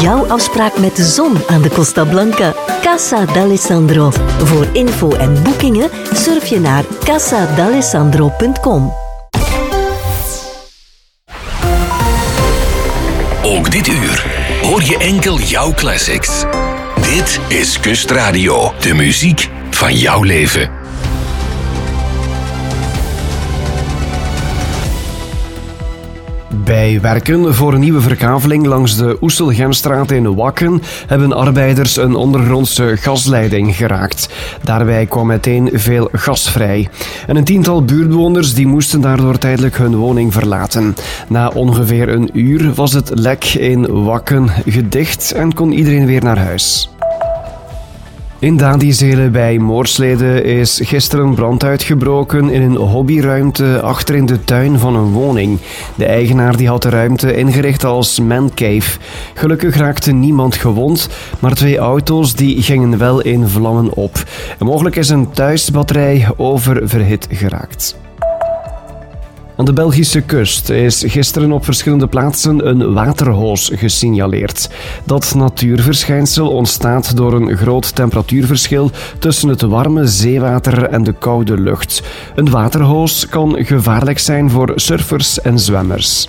jouw afspraak met de zon aan de Costa Blanca. Casa d'Alessandro. Voor info en boekingen surf je naar casadalessandro.com. Ook dit uur hoor je enkel jouw classics. Dit is Kustradio, de muziek van jouw leven. Bij werken voor een nieuwe verkaveling langs de Oestelgenstraat in Wakken hebben arbeiders een ondergrondse gasleiding geraakt. Daarbij kwam meteen veel gas vrij. En een tiental buurtbewoners die moesten daardoor tijdelijk hun woning verlaten. Na ongeveer een uur was het lek in Wakken gedicht en kon iedereen weer naar huis. In Dadizele bij Moorslede is gisteren brand uitgebroken in een hobbyruimte achter in de tuin van een woning. De eigenaar die had de ruimte ingericht als mancave. Gelukkig raakte niemand gewond, maar 2 auto's die gingen wel in vlammen op. En mogelijk is een thuisbatterij oververhit geraakt. Aan de Belgische kust is gisteren op verschillende plaatsen een waterhoos gesignaleerd. Dat natuurverschijnsel ontstaat door een groot temperatuurverschil tussen het warme zeewater en de koude lucht. Een waterhoos kan gevaarlijk zijn voor surfers en zwemmers.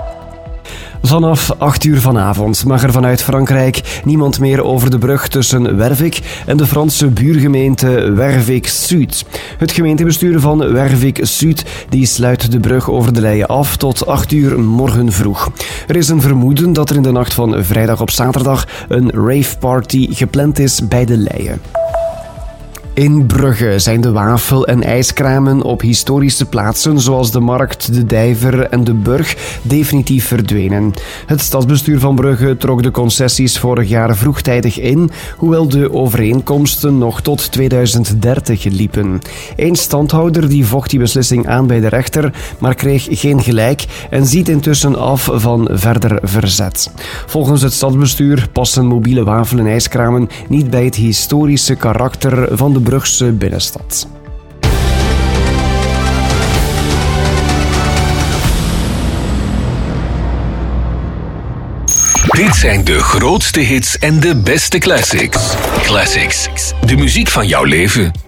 Vanaf 8 uur vanavond mag er vanuit Frankrijk niemand meer over de brug tussen Wervik en de Franse buurgemeente Wervik-Zuid. Het gemeentebestuur van Wervik-Zuid die sluit de brug over de Leie af tot 8 uur morgen vroeg. Er is een vermoeden dat er in de nacht van vrijdag op zaterdag een raveparty gepland is bij de Leie. In Brugge zijn de wafel- en ijskramen op historische plaatsen zoals de Markt, de Dijver en de Burg definitief verdwenen. Het stadsbestuur van Brugge trok de concessies vorig jaar vroegtijdig in, hoewel de overeenkomsten nog tot 2030 liepen. Eén standhouder die vocht die beslissing aan bij de rechter, maar kreeg geen gelijk en ziet intussen af van verder verzet. Volgens het stadsbestuur passen mobiele wafel- en ijskramen niet bij het historische karakter van de Brugse binnenstad. Dit zijn de grootste hits en de beste classics. Classics, de muziek van jouw leven.